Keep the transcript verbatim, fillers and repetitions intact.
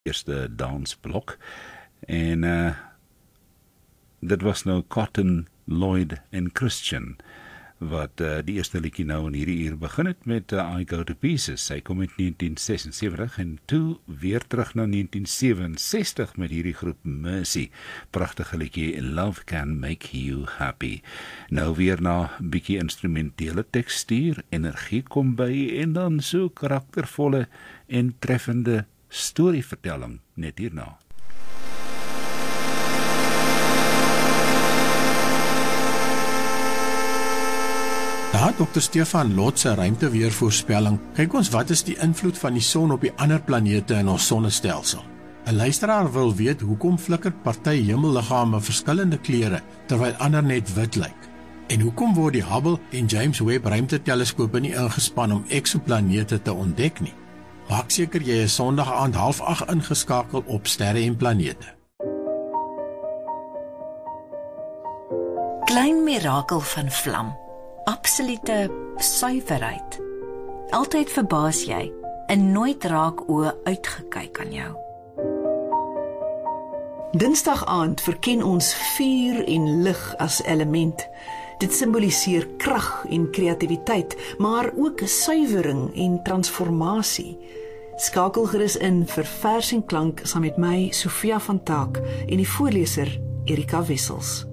eerste dansblok. En uh, dit was nou Cotton, Lloyd en Christian, wat uh, die eerste liedjie nou in hierdie uur begin het met uh, I Go to Pieces. Sy kom met negentien sesensewentig en toe weer terug na negentien sewenensestig met hierdie groep Mercy. Pragtige liedjie, Love Can Make You Happy. Nou weer na bietjie instrumentele tekstuur, energie kom by en dan so karaktervolle en treffende storievertelling net hierna. Na dokter Stefan Lot se ruimteweervoorspelling, kyk ons wat is die invloed van die son op die ander planete in ons sonnestelsel. 'n Luisteraar wil weet hoekom flikker party hemelliggame verskillende kleure terwyl ander net wit lyk. En hoekom word die Hubble en James Webb ruimteteleskope nie ingespan om eksoplanete te ontdek nie? Maak seker jy is Sondag aand half agt ingeskakel op Sterre en Planete. Klein mirakel van vlam. Absolute suiwerheid. Altyd verbaas jy en nooit raak oë uitgekyk aan jou. Dinsdag aand verken ons vuur en lig as element. Dit simboliseer krag en kreatiwiteit, maar ook suiwering en transformasie. Skakel gerus in vir Vers en Klank saam met my, Sofia van Taak, en die voorleser Erika Wessels.